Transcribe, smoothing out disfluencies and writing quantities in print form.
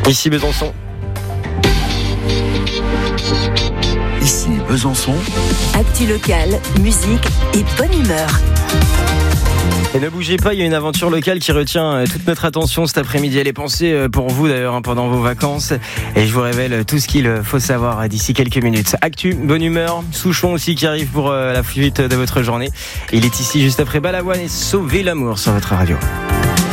Ici Besançon. Ici Besançon. Actu locale, musique et bonne humeur. Et ne bougez pas, il y a une aventure locale qui retient toute notre attention cet après-midi. Elle est pensée pour vous d'ailleurs pendant vos vacances. Et je vous révèle tout ce qu'il faut savoir d'ici quelques minutes. Actu, bonne humeur, Souchon aussi qui arrive pour la suite de votre journée. Il est ici juste après Balavoine et Sauver l'amour sur votre radio.